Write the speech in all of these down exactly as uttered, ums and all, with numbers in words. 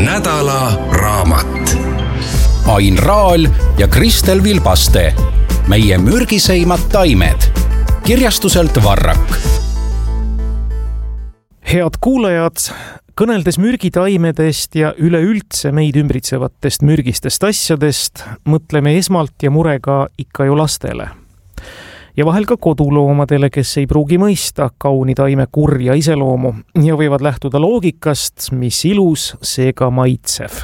nädala raamat. Ain Raal ja Kristel Vilbaste. Meie mürgiseimad taimed. Kirjastuselt Varrak. Head kuulajad, kõneldes mürgitaimedest ja üleüldse meid ümbritsevatest mürgistest asjadest, mõtleme esmalt ja murega ikka ju lastele. Ja vahel ka koduloomadele, kes ei pruugi mõista kauni taime kurja iseloomu ja võivad lähtuda loogikast, mis ilus, see ka maitsev.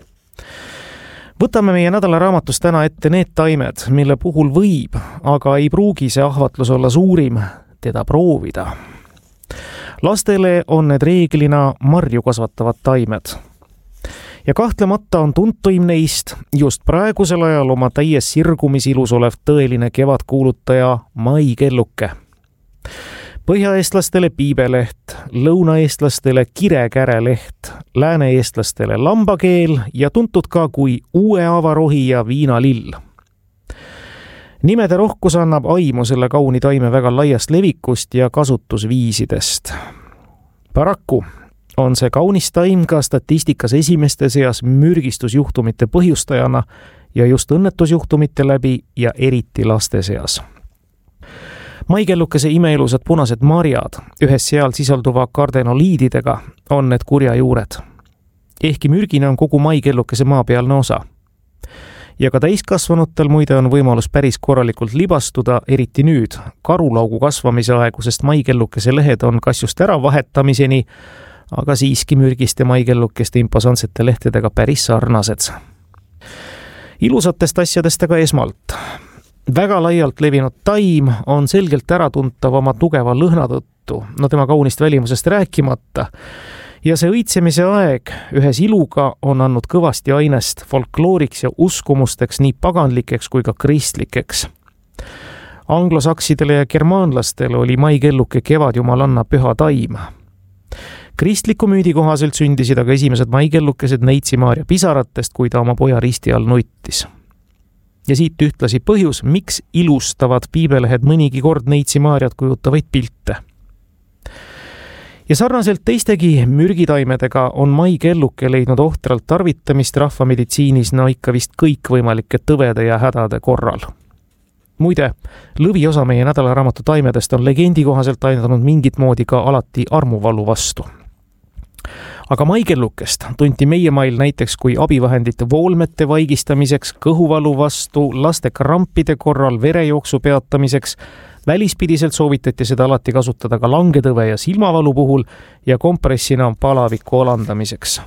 Võtame meie nädala raamatus täna ette need taimed, mille puhul võib, aga ei pruugi see ahvatlus olla suurim, teda proovida. Lastele on need reeglina marju kasvatavad taimed. Ja kahtlemata on tuntuim neist just praegusel ajal oma täies sirgumisilus olev tõeline kevadkuulutaja maikelluke. Põhjaeestlastele piibeleht, lõunaeestlastele kirekäreleht, lääneeestlastele lambakeel ja tuntud ka kui uue avarohi ja viinalill. Nimede rohkus annab aimu selle kauni taime väga laiast levikust ja kasutusviisidest. Paraku on see kaunis taim ka statistikas esimeste seas mürgistusjuhtumite põhjustajana ja just õnnetusjuhtumite läbi ja eriti laste seas. Maikellukese imeilusad punased marjad ühes seal sisalduva kardenoliididega on need kurja juured. Ehkki mürgine on kogu maikellukese maapealne osa. Ja ka täiskasvanutel muide on võimalus päris korralikult libastuda, eriti nüüd, karulaugu kasvamise aegu, sest maikellukese lehed on kas just ära vahetamiseni, aga siiski mürgiste maikellukeste imposantsete lehtedega päris sarnased. Ilusatest asjadest aga esmalt. Väga laialt levinud taim on selgelt äratuntav oma tugeva lõhna tõttu, no tema kaunist välimusest rääkimata, ja see õitsemise aeg ühes iluga on andnud kõvasti ainest folklooriks ja uskumusteks nii paganlikeks kui ka kristlikeks. Anglosaksidele ja germaanlastele oli maikelluke kevadjumalanna püha taim. Kristliku müüdi kohaselt sündisid aga esimesed maikellukesed Neitsi Maarja pisaratest, kui ta oma poja risti all nuttis. Ja siit ühtlasi põhjus, miks ilustavad piibelehed mõnigi kord Neitsi Maarjat kujutavaid pilte. Ja sarnaselt teistegi mürgitaimedega on maikelluke leidnud ohtralt tarvitamist rahvameditsiinis no ikka vist kõikvõimalike tõvede ja hädade korral. Muide, lõviosa meie nädalaraamatu taimedest on legendi kohaselt aidanud mingit moodi ka alati armuvalu vastu. Aga maikellukest tunti meie mail näiteks kui abivahendite voolmete vaigistamiseks, kõhuvalu vastu, laste krampide korral verejooksu peatamiseks. Välispidiselt soovitati seda alati kasutada ka langetõve ja silmavalu puhul ja kompressina palaviku alandamiseks.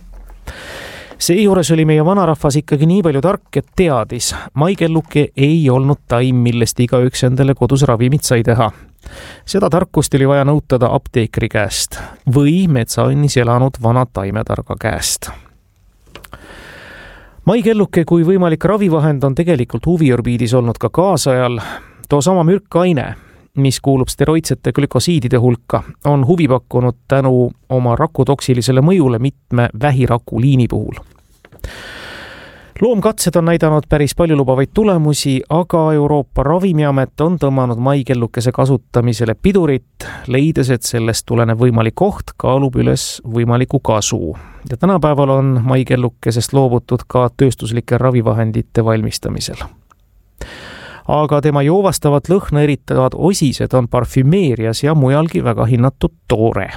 Seejuures oli meie vanarahvas ikkagi nii palju tark, et teadis, maikelluke ei olnud taim, millest igaüks endale kodus ravimit sai teha. Seda tarkust oli vaja nõutada apteekri käest või metsaõnnis elanud vana taimetarga käest. Maikelluke kui võimalik ravivahend on tegelikult huviorbiidis olnud ka kaasajal. Too sama mürkaine, mis kuulub steroidsete glükosiidide hulka, on huvi pakkunud tänu oma rakutoksilisele mõjule mitme vähiraku liini puhul. Loomkatsed on näidanud päris palju lubavaid tulemusi, aga Euroopa Ravimiamet on tõmmanud maikellukese kasutamisele pidurit, leides, et sellest tulenev võimalik oht kaalub üles võimaliku kasu. Ja tänapäeval on maikellukesest loobutud ka tööstuslike ravivahendite valmistamisel. Aga tema joovastavat lõhna eritavad osised on parfümeerias ja mujalgi väga hinnatud toore.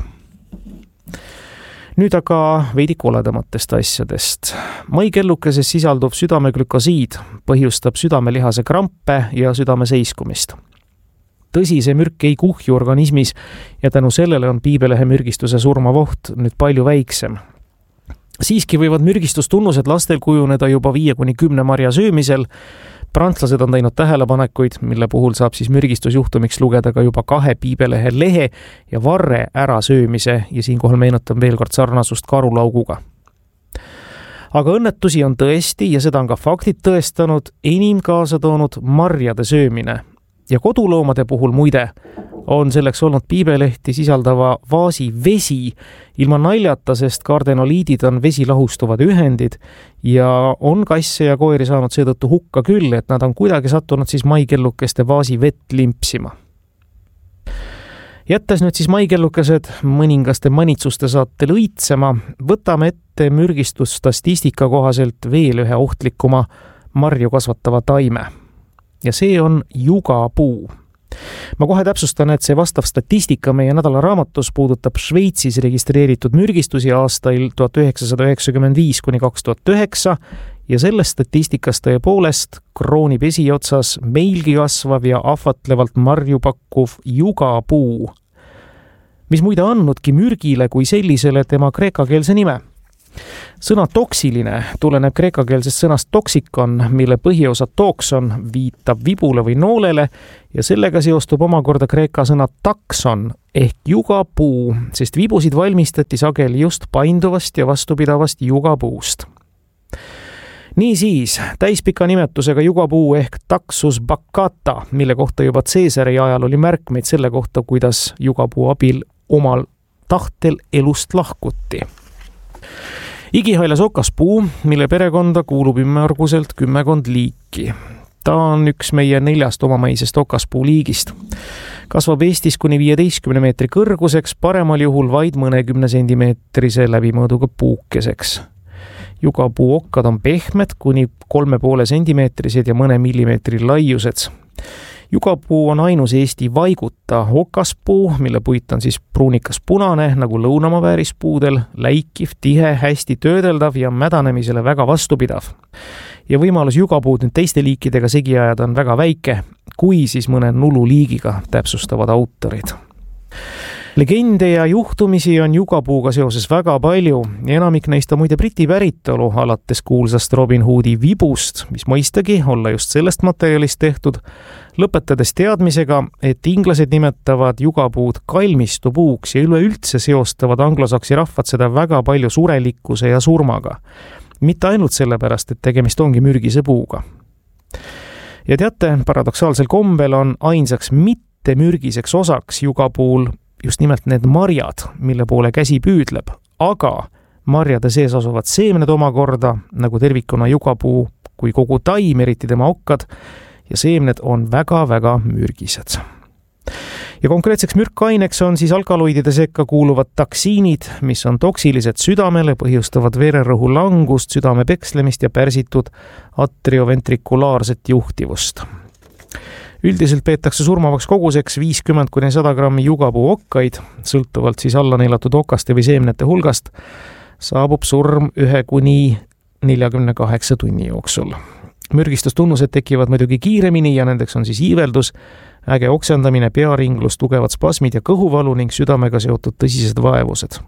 Nüüd aga veidi koledamatest asjadest. Maikellukeses sisalduv südameglükosiid põhjustab südamelihase krampe ja südame seiskumist. Tõsi, see mürk ei kuhju organismis ja tänu sellele on piibelehe mürgistuse surmavoht nüüd palju väiksem. Siiski võivad mürgistustunnused lastel kujuneda juba viie kuni kümne marja söömisel. Prantslased on teinud tähelepanekuid, mille puhul saab siis mürgistusjuhtumiks lugeda ka juba kahe piibelehe lehe ja varre ära söömise ja siinkohal meenutan veel kord sarnasust karulauguga. Aga õnnetusi on tõesti ja seda on ka faktid tõestanud enim kaasa toonud marjade söömine. Ja koduloomade puhul muide on selleks olnud piibelehti sisaldava vaasi vesi ilma naljata, sest kardenoliidid on vesi lahustuvad ühendid ja on kasse ja koeri saanud seetõttu hukka küll, et nad on kuidagi sattunud siis maikellukeste vaasi vett limpsima. Jättes nüüd siis maikellukesed mõningaste manitsuste saatel õitsema, võtame ette mürgistusstatistika kohaselt veel ühe ohtlikuma marju kasvatava taime. Ja see on jugapuu. Ma kohe täpsustan, et see vastav statistika meie nädala raamatus puudutab Šveitsis registreeritud mürgistusi aastail tuhat üheksasada üheksakümmend viis kuni kaks tuhat üheksa ja sellest statistikast tõepoolest kroonib esiotsas meilgi kasvav ja ahvatlevalt marju pakkuv jugapuu, mis muide andnudki mürgile kui sellisele tema kreekakeelse nime. Sõna toksiline tuleneb kreekakeelsest sõnast toksikon, mille põhiosa tokson viitab vibule või noolele ja sellega seostub omakorda kreeka sõna takson ehk jugapuu, sest vibusid valmistati sageli just painduvast ja vastupidavast jugapuust. Niisiis, täispika nimetusega jugapuu ehk taxus baccata, mille kohta juba Caesari ajal oli märkmeid selle kohta, kuidas jugapuu abil omal tahtel elust lahkuti. Igihailas okaspuu, mille perekonda kuulub ümmarguselt kümmekond liiki. Ta on üks meie neljast omamaisest okaspuu liigist. Kasvab Eestis kuni viieteistkümne meetri kõrguseks, paremal juhul vaid mõnekümne sentimeetrise läbimõõduga puukeseks. Jugapuu okkad on pehmed kuni kolme poole sentimeetrised ja mõne millimeetri laiused. Jugapuu on ainus Eesti vaiguta okaspuu, mille puit on siis pruunikas punane, nagu lõunamaa väärispuudel, läikiv, tihe, hästi töödeldav ja mädanemisele väga vastupidav. Ja võimalus jugapuud nüüd teiste liikidega segi ajada on väga väike, kui siis mõne nululiigiga täpsustavad autorid. Legende ja juhtumisi on jugapuuga seoses väga palju ja enamik neist on muide Briti päritolu, alates kuulsast Robin Hoodi vibust, mis mõistagi olla just sellest materjalist tehtud, lõpetades teadmisega, et inglased nimetavad jugapuud kalmistupuuks ja üleüldse seostavad anglosaksi rahvad seda väga palju surelikkuse ja surmaga. Mitte ainult sellepärast, et tegemist ongi mürgise puuga. Ja teate, paradoksaalsel kombel on ainsaks mitte mürgiseks osaks jugapuul just nimelt need marjad, mille poole käsi püüdleb, aga marjade sees asuvad seemned omakorda, nagu tervikuna jugapuu kui kogu taim, eriti tema okkad, ja seemned on väga-väga mürgised. Ja konkreetseks mürkaineks on siis alkaloidide sekka kuuluvad taksiinid, mis on toksilised südamele, põhjustavad vererõhu langust, südame pekslemist ja pärsitud atrioventrikulaarset juhtivust. Üldiselt peetakse surmavaks koguseks viiskümmend kuni sada grammi jugapuu okkaid, sõltuvalt siis alla neelatud okaste või seemnete hulgast, saabub surm ühe kuni neljakümne kaheksa tunni jooksul. Mürgistustunnused tekivad muidugi kiiremini ja nendeks on siis iiveldus, äge oksendamine, pearinglus, tugevad spasmid ja kõhuvalu ning südamega seotud tõsised vaevused.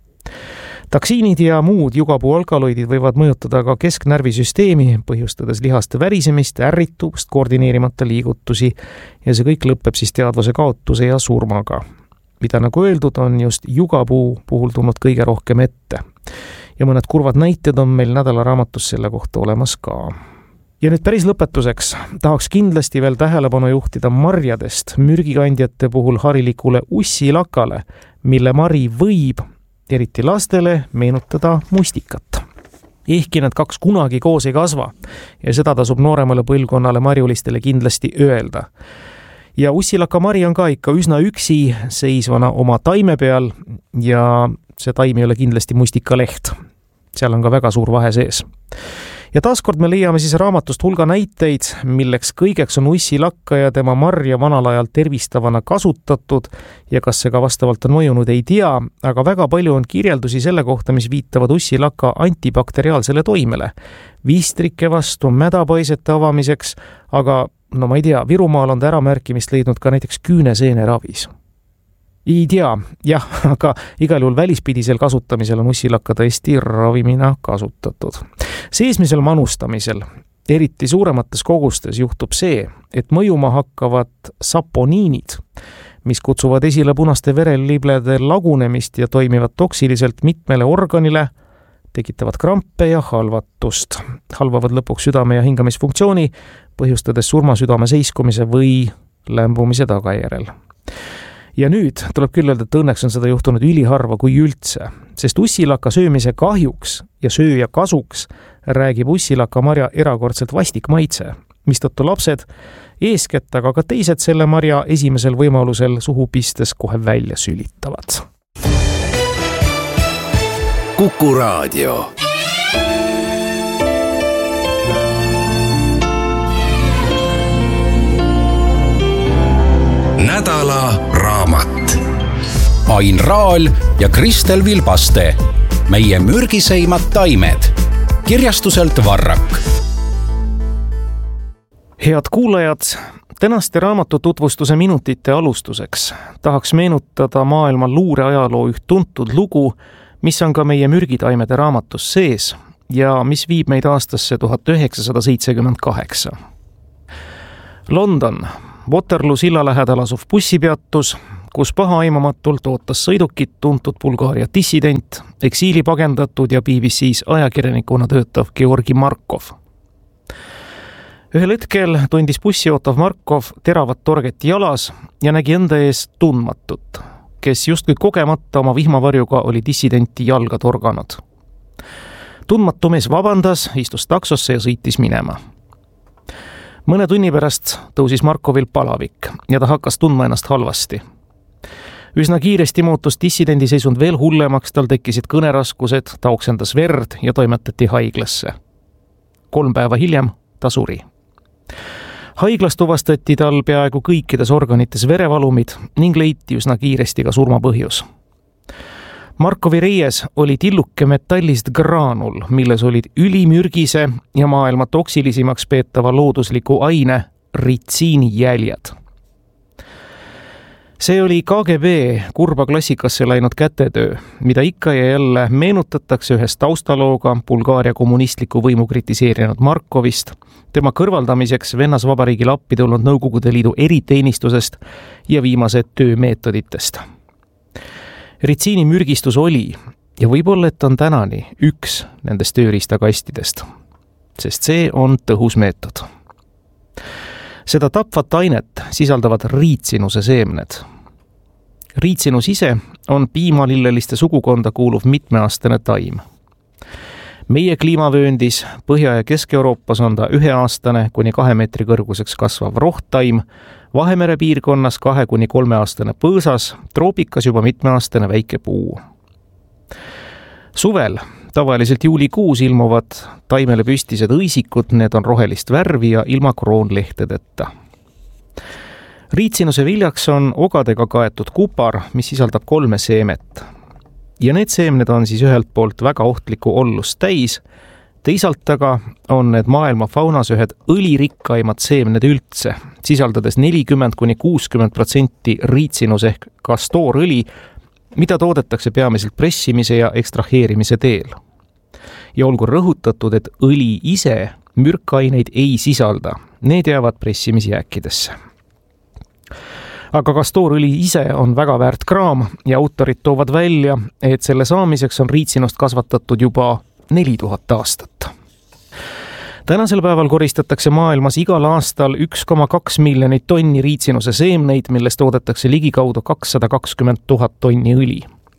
Taksiinid ja muud jugapuu alkaloidid võivad mõjutada ka kesknärvisüsteemi, põhjustades lihaste värisemist, ärritust, koordineerimata liigutusi ja see kõik lõpeb siis teadvuse kaotuse ja surmaga. Mida nagu öeldud, on just jugapuu puhul tulnud kõige rohkem ette. Ja mõned kurvad näited on meil nädala raamatus selle kohta olemas ka. Ja nüüd päris lõpetuseks tahaks kindlasti veel tähelepanu juhtida marjadest mürgikandjate puhul harilikule ussilakale, mille mari võib eriti lastele meenutada mustikat. Ehkki nad kaks kunagi koos ei kasva ja seda tasub nooremale põlvkonnale marjulistele kindlasti öelda. Ja ussilaka mari on ka ikka üsna üksi seisvana oma taime peal ja see taim ei ole kindlasti mustikaleht. Seal on ka väga suur vahe sees. Ja taaskord me leiame siis raamatust hulga näiteid, milleks kõigeks on ussilakka ja tema marja vanal ajal tervistavana kasutatud ja kas see ka vastavalt on mõjunud, ei tea, aga väga palju on kirjeldusi selle kohta, mis viitavad ussilaka antibakteriaalsele toimele. Vistrike vastu, mädapaisete avamiseks, aga no ma ei tea, Virumaal on ta äramärkimist leidnud ka näiteks küüneseene ravis. Ei tea, jah, aga igal juhul välispidisel kasutamisel on ussilakka tõesti ravimina kasutatud. Seesmisel manustamisel, eriti suuremates kogustes, juhtub see, et mõjuma hakkavad saponiinid, mis kutsuvad esile punaste vereliblede lagunemist ja toimivad toksiliselt mitmele organile, tekitavad krampe ja halvatust, halvavad lõpuks südame- ja hingamisfunktsiooni, põhjustades surmasüdame seiskumise või lämbumise tagajärjel. Ja nüüd tuleb küll öelda, et õnneks on seda juhtunud üliharva kui üldse, sest ussilaka söömise kahjuks ja sööja kasuks räägib ussilaka marja erakordselt vastik maitse. mistõttu lapsed, eeskätt aga ka teised selle marja esimesel võimalusel suhu pistes kohe välja sülitavad. Kuku Raadio. Nädala raamat. Ain Raal ja Kristel Vilbaste. Meie mürgiseimad taimed. Kirjastuselt Varrak. Head kuulajad, tänaste raamatu tutvustuse minutite alustuseks tahaks meenutada maailma luureajaloo üht tuntud lugu, mis on ka meie mürgitaimede raamatus sees ja mis viib meid aastasse tuhat üheksasada seitsekümmend kaheksa. London, Waterloo silla lähedal asuv bussipeatus, kus pahaaimamatult ootas sõidukit tuntud Bulgaaria dissident, eksiili pagendatud ja B B C's ajakirjanikuna töötav Georgi Markov. Ühel hetkel tundis bussi ootav Markov teravat torget jalas ja nägi enda ees tundmatut, kes justkui kogemata oma vihmavarjuga oli dissidenti jalga torganud. Tundmatu mees vabandas, istus taksosse ja sõitis minema. Mõne tunni pärast tõusis Markovil palavik ja ta hakkas tundma ennast halvasti. Üsna kiiresti muutus dissidendi seisund veel hullemaks, tal tekkisid kõneraskused, ta oksendas verd ja toimetati haiglasse. Kolm päeva hiljem ta suri. Haiglas tuvastati tal peaaegu kõikides organites verevalumid ning leiti üsna kiiresti ka surmapõhjus. Markovi reies oli tilluke metallist graanul, milles olid ülimürgise ja maailma toksilisimaks peetava loodusliku aine ritsiini jäljed. See oli K G B kurba klassikasse läinud kätetöö, mida ikka ja jälle meenutatakse ühes taustalooga Bulgaaria kommunistliku võimu kritiseerinud Markovist, tema kõrvaldamiseks Vennasvabariigile appi tulnud Nõukogude Liidu eriteenistusest ja viimase töömeetoditest. Ritsiini mürgistus oli ja võib-olla, et on tänani üks nendest tööriistakastidest, sest see on tõhus meetod. Seda tapvat ainet sisaldavad riitsinuse seemned. Riitsinus ise on piimalilleliste sugukonda kuuluv mitmeaastane taim. Meie kliimavööndis Põhja- ja Kesk-Euroopas on ta üheaastane kuni kahe meetri kõrguseks kasvav rohttaim, Vahemere piirkonnas kahe kuni kolmeaastane põõsas, troopikas juba mitmeaastane väike puu. Suvel, tavaliselt juulikuus ilmuvad taimele püstised õisikud, need on rohelist värvi ja ilma kroonlehtedeta. Riitsinuse viljaks on ogadega kaetud kupar, mis sisaldab kolme seemet. Ja need seemned on siis ühelt poolt väga ohtliku ollust täis, teisalt aga on need maailma faunas ühed õlirikkaimad seemned üldse, sisaldades nelikümmend kuni kuuskümmend protsenti riitsinus ehk kastoorõli, mida toodetakse peamiselt pressimise ja ekstraheerimise teel. Ja olgu rõhutatud, et õli ise mürkaineid ei sisalda, need jäävad pressimisjääkidesse. Aga kastoorõli ise on väga väärt kraam ja autorid toovad välja, et selle saamiseks on riitsinust kasvatatud juba neli tuhat aastat. Tänasel päeval koristatakse maailmas igal aastal üks koma kaks miljonit tonni riitsinuse seemneid, millest toodetakse ligikaudu kakssada kakskümmend tuhat tonni õli.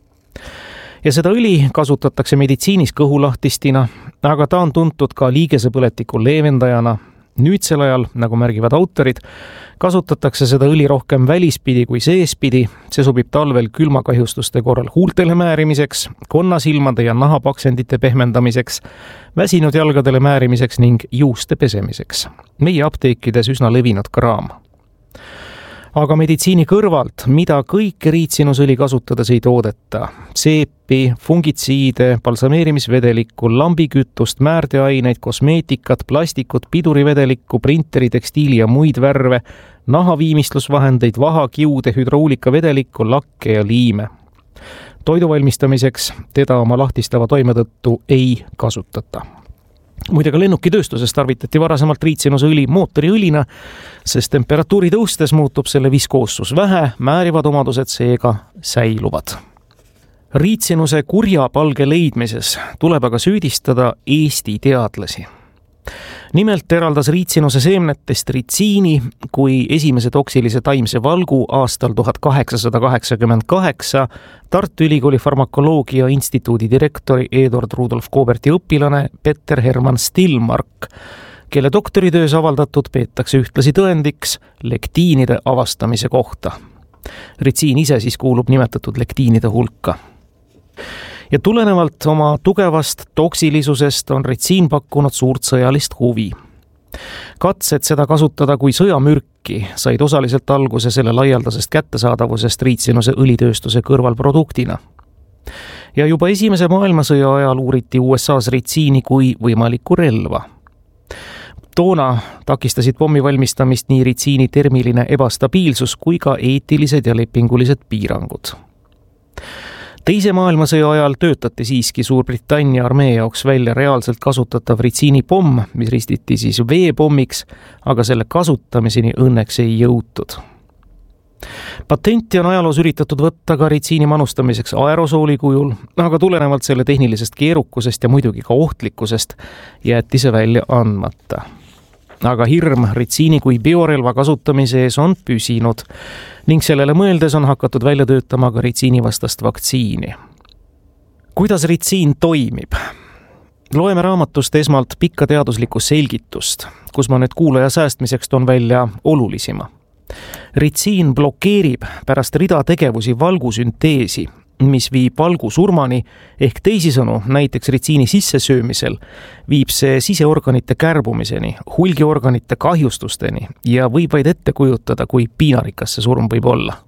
Ja seda õli kasutatakse meditsiinis kõhulahtistina, aga ta on tuntud ka liigesepõletiku leevendajana. Nüüdsel ajal, nagu märgivad autorid, kasutatakse seda õli rohkem välispidi kui seespidi. See sobib talvel külmakahjustuste korral huultele määrimiseks, konnasilmade ja nahapaksendite pehmendamiseks, väsinud jalgadele määrimiseks ning juuste pesemiseks. Meie apteekides üsna levinud kraam. Aga meditsiini kõrvalt, mida kõike riitsinusõli kasutades ei toodeta? Seepi, fungitsiide, balsameerimisvedelikku, lambikütust, määrdeaineid, kosmeetikat, plastikut, pidurivedelikku, printeri, tekstiili ja muid värve, nahaviimistlusvahendeid, vahakiude, hüdroolikavedelikku, lakke ja liime. Toidu valmistamiseks teda oma lahtistava toime tõttu ei kasutata. Muide ka lennukitööstuses tarvitati varasemalt riitsinuse õli mootoriõlina, sest temperatuuri tõustes muutub selle viskoossus vähe, määrivad omadused seega säiluvad. Riitsinuse kurja palge leidmises tuleb aga süüdistada Eesti teadlasi. Nimelt eraldas riitsinuse seemnetest ritsiini kui esimese toksilise taimse valgu aastal tuhat kaheksasada kaheksakümmend kaheksa Tartu Ülikooli farmakoloogia instituudi direktori Eduard Rudolf Koberti õpilane Peter Hermann Stillmark, kelle doktoritöös avaldatud peetakse ühtlasi tõendiks lektiinide avastamise kohta. Ritsiin ise siis kuulub nimetatud lektiinide hulka. Ja tulenevalt oma tugevast toksilisusest on ritsiin pakkunud suurt sõjalist huvi. Katsed seda kasutada kui sõjamürki said osaliselt alguse selle laialdasest kättesaadavusest Riitsinuse õlitööstuse kõrvalproduktina. Ja juba esimese maailmasõja ajal uuriti U S A's ritsiini kui võimalikku relva. Toona takistasid pommi valmistamist nii ritsiini termiline ebastabiilsus kui ka eetilised ja lepingulised piirangud. Teise maailmasõja ajal töötati siiski Suurbritannia armee jaoks välja reaalselt kasutatav ritsiini pomm, mis ristiti siis veepommiks, aga selle kasutamiseni õnneks ei jõutud. Patenti on ajaloos üritatud võtta ka ritsiini manustamiseks aerosooli kujul, aga tulenevalt selle tehnilisest keerukusest ja muidugi ka ohtlikkusest jäeti see välja andmata. Aga hirm ritsiini kui biorelva kasutamise ees on püsinud ning sellele mõeldes on hakatud välja töötama ka ritsiini vastast vaktsiini. Kuidas ritsiin toimib? Loeme raamatust esmalt pikka teaduslikku selgitust, kus ma nüüd kuulaja säästmiseks toon välja olulisima. Ritsiin blokeerib pärast rida tegevusi valgusünteesi, mis viib valgu surmani, ehk teisisõnu, näiteks ritsiini sissesöömisel, viib see siseorganite kärbumiseni, hulgiorganite kahjustusteni ja võib vaid ette kujutada, kui piinarikas see surm võib olla.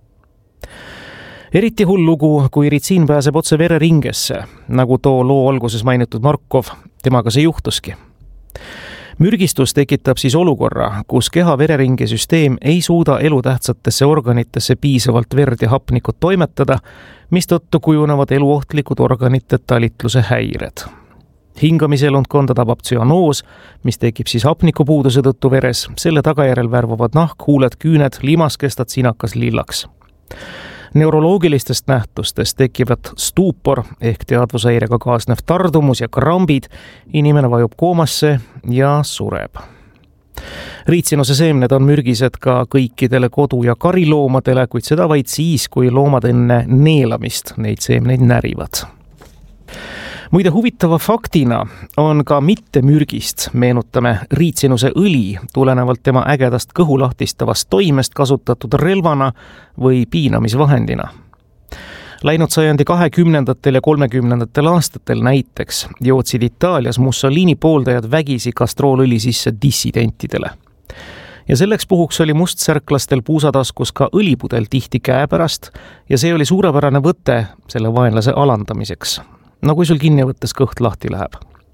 Eriti hull lugu, kui ritsiin pääseb otse vereringesse, nagu too loo alguses mainitud Markov, temaga see juhtuski. Mürgistus tekitab siis olukorra, kus keha vereringe süsteem ei suuda elutähtsatesse organitesse piisavalt verd ja hapnikut toimetada, mistõttu kujunevad eluohtlikud organite talitluse häired. Hingamiselundkonda tabab tsüanoos, mis tekib siis hapnikupuuduse tõttu veres, selle tagajärjel värvavad nahk, huuled, küüned, limaskestad, sinakas lillaks. Neuroloogilistest nähtustest tekivad stuupor ehk teadvushäirega kaasnev tardumus ja krambid, inimene vajub koomasse ja sureb. Riitsinuse seemned on mürgised ka kõikidele kodu- ja kariloomadele, kuid seda vaid siis, kui loomad enne neelamist neid seemneid närivad. Muide huvitava faktina on ka mitte mürgist, meenutame riitsinuse õli tulenevalt tema ägedast kõhulahtistavast toimest kasutatud relvana või piinamisvahendina. Läinud sajandi kahekümnendatel ja kolmekümnendatel aastatel näiteks jootsid Itaalias Mussolini pooldajad vägisi kastroolõli sisse dissidentidele. Ja selleks puhuks oli mustsärklastel puusataskus ka õlipudel tihti käepärast ja see oli suurepärane võte selle vaenlase alandamiseks. No kui sul kinni võttes kõht lahti läheb.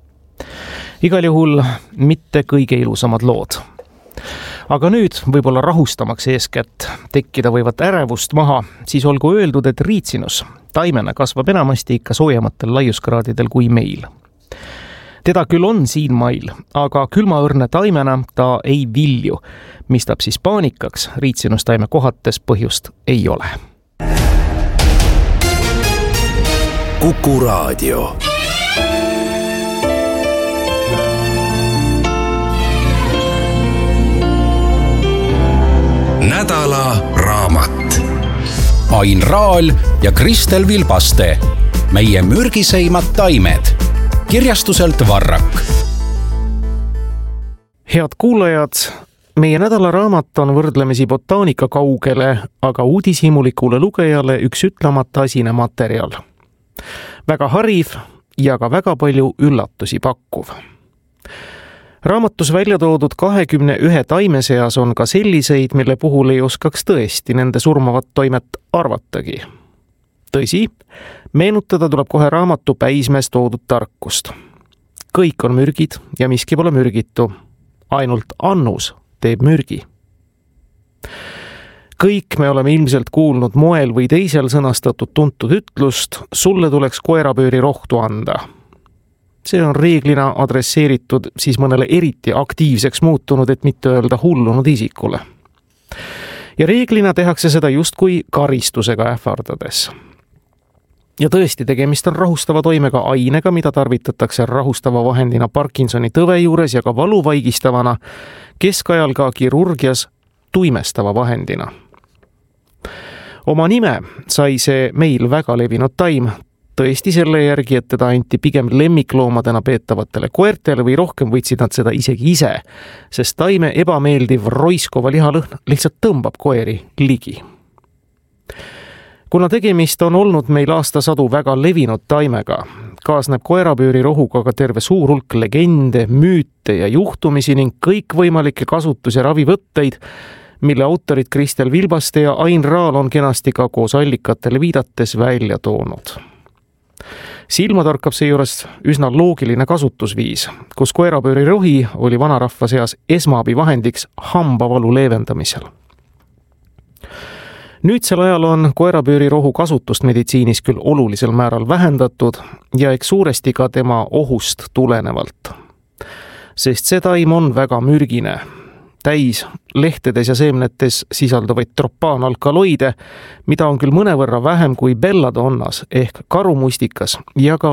Igal juhul mitte kõige ilusamad lood. Aga nüüd võib-olla rahustamaks eeskätt tekkida võivat ärevust maha, siis olgu öeldud, et riitsinus taimena kasvab enamasti ikka soojematel laiuskraadidel kui meil. Teda küll on siin mail, aga külmaõrne taimena ta ei vilju, mistab siis paanikaks riitsinustaime kohates põhjust ei ole. Kuku Raadio. Nädala raamat. Ain Raal ja Kristel Vilbaste. Meie mürgiseimad taimed. Kirjastuselt Varrak. Head kuulajad, meie nädala raamat on võrdlemisi botaanika kaugele, aga uudishimulikule lugejale üks ütlemata asine materjal. Väga hariv ja ka väga palju üllatusi pakkuv. Raamatus välja toodud kahekümne ühe taime seas on ka selliseid, mille puhul ei oskaks tõesti nende surmavat toimet arvatagi. Tõsi, meenutada tuleb kohe raamatu päismees toodud tarkust. Kõik on mürgid ja miski pole mürgitu. Ainult annus teeb mürgi. Kõik me oleme ilmselt kuulnud moel või teisel sõnastatud tuntud ütlust, sulle tuleks koerapööri rohtu anda. See on reeglina adresseeritud siis mõnele eriti aktiivseks muutunud, et mitte öelda hullunud isikule. Ja reeglina tehakse seda justkui karistusega ähvardades. Ja tõesti, tegemist on rahustava toimega ainega, mida tarvitatakse rahustava vahendina Parkinsoni tõve juures ja ka valuvaigistavana, keskajal ka kirurgias tuimestava vahendina. Oma nime sai see meil väga levinud taim tõesti selle järgi, et teda anti pigem lemmikloomadena peetavatele koertele või rohkem võtsid nad seda isegi ise, sest taime ebameeldiv roiskova lihalõhn lihtsalt tõmbab koeri ligi. Kuna tegemist on olnud meil aastasadu väga levinud taimega, kaasneb koerapöörirohuga ka terve suur hulk legende, müüte ja juhtumisi ning kõikvõimalikke kasutus- ja ravivõtteid, mille autorid Kristel Vilbaste ja Ain Raal on kenasti ka koos allikatele viidates välja toonud. Silma torkab seejuures üsna loogiline kasutusviis, kus koerapöörirohi oli vanarahva seas esmaabivahendiks hambavalu leevendamisel. Nüüdsel ajal on koerapöörirohu kasutust meditsiinis küll olulisel määral vähendatud ja eks suuresti ka tema ohust tulenevalt. Sest see taim on väga mürgine, täis lehtedes ja seemnetes sisalduvaid tropaanalkaloide, mida on küll mõnevõrra vähem kui belladonnas ehk karumustikas ja ka